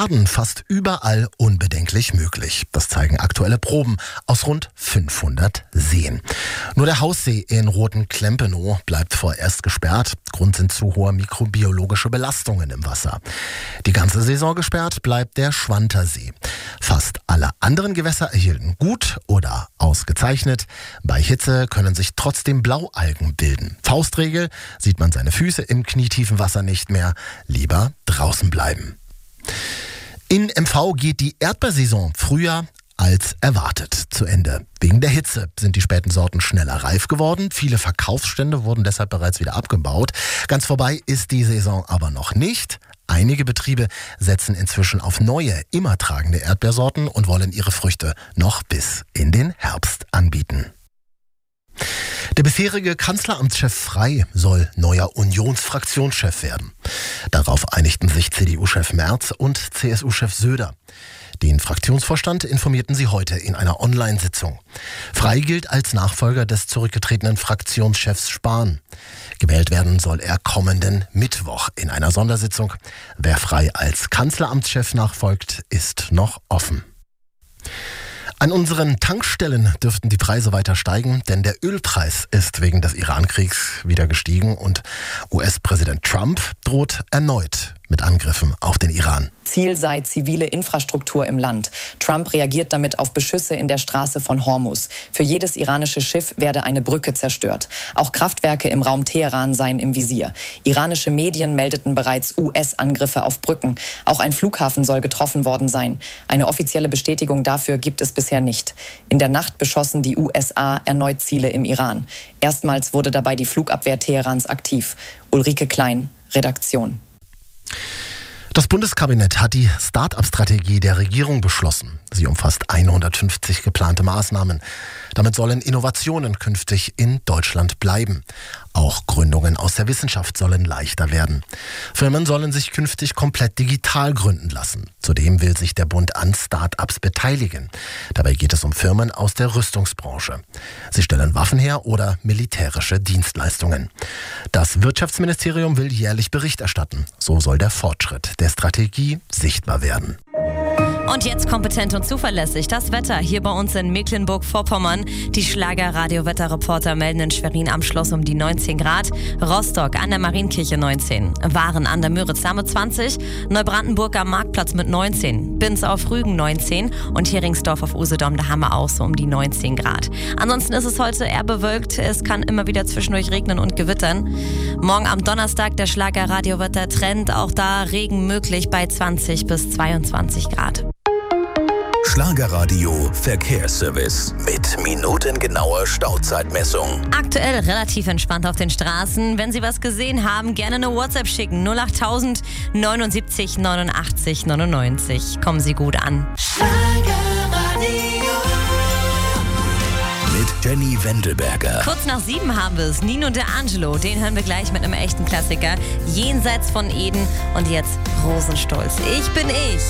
Baden fast überall unbedenklich möglich. Das zeigen aktuelle Proben aus rund 500 Seen. Nur der Haussee in Rothen-Klempenow bleibt vorerst gesperrt. Grund sind zu hohe mikrobiologische Belastungen im Wasser. Die ganze Saison gesperrt bleibt der Schwantersee. Fast alle anderen Gewässer erhielten gut oder ausgezeichnet. Bei Hitze können sich trotzdem Blaualgen bilden. Faustregel: sieht man seine Füße im knietiefen Wasser nicht mehr, lieber draußen bleiben. In MV geht die Erdbeersaison früher als erwartet zu Ende. Wegen der Hitze sind die späten Sorten schneller reif geworden. Viele Verkaufsstände wurden deshalb bereits wieder abgebaut. Ganz vorbei ist die Saison aber noch nicht. Einige Betriebe setzen inzwischen auf neue, immer tragende Erdbeersorten und wollen ihre Früchte noch bis in den Herbst anbieten. Der bisherige Kanzleramtschef Frey soll neuer Unionsfraktionschef werden. Darauf einigten sich CDU-Chef Merz und CSU-Chef Söder. Den Fraktionsvorstand informierten sie heute in einer Online-Sitzung. Frey gilt als Nachfolger des zurückgetretenen Fraktionschefs Spahn. Gewählt werden soll er kommenden Mittwoch in einer Sondersitzung. Wer Frey als Kanzleramtschef nachfolgt, ist noch offen. An unseren Tankstellen dürften die Preise weiter steigen, denn der Ölpreis ist wegen des Iran-Kriegs wieder gestiegen und US-Präsident Trump droht erneut mit Angriffen auf den Iran. Ziel sei zivile Infrastruktur im Land. Trump reagiert damit auf Beschüsse in der Straße von Hormuz. Für jedes iranische Schiff werde eine Brücke zerstört. Auch Kraftwerke im Raum Teheran seien im Visier. Iranische Medien meldeten bereits US-Angriffe auf Brücken. Auch ein Flughafen soll getroffen worden sein. Eine offizielle Bestätigung dafür gibt es bisher nicht. In der Nacht beschossen die USA erneut Ziele im Iran. Erstmals wurde dabei die Flugabwehr Teherans aktiv. Ulrike Klein, Redaktion. Das Bundeskabinett hat die Start-up-Strategie der Regierung beschlossen. Sie umfasst 150 geplante Maßnahmen. Damit sollen Innovationen künftig in Deutschland bleiben. Auch Gründungen aus der Wissenschaft sollen leichter werden. Firmen sollen sich künftig komplett digital gründen lassen. Zudem will sich der Bund an Start-ups beteiligen. Dabei geht es um Firmen aus der Rüstungsbranche. Sie stellen Waffen her oder militärische Dienstleistungen. Das Wirtschaftsministerium will jährlich Bericht erstatten. So soll der Fortschritt der Strategie sichtbar werden. Und jetzt kompetent und zuverlässig das Wetter hier bei uns in Mecklenburg-Vorpommern. Die Schlager-Radio-Wetterreporter melden in Schwerin am Schloss um die 19 Grad, Rostock an der Marienkirche 19, Waren an der Müritz mit 20, Neubrandenburg am Marktplatz mit 19, Binz auf Rügen 19 und Heringsdorf auf Usedom, da haben wir auch so um die 19 Grad. Ansonsten ist es heute eher bewölkt, es kann immer wieder zwischendurch regnen und gewittern. Morgen am Donnerstag der Schlager-Radio-Wetter-Trend, auch da Regen möglich bei 20 bis 22 Grad. Schlagerradio Verkehrsservice mit minutengenauer Stauzeitmessung. Aktuell relativ entspannt auf den Straßen. Wenn Sie was gesehen haben, gerne eine WhatsApp schicken. 08000 79 89 99. Kommen Sie gut an. Schlagerradio mit Jenny Wendelberger. Kurz nach 7 haben wir es. Nino De Angelo, den hören wir gleich mit einem echten Klassiker. Jenseits von Eden und jetzt Rosenstolz. Ich bin ich.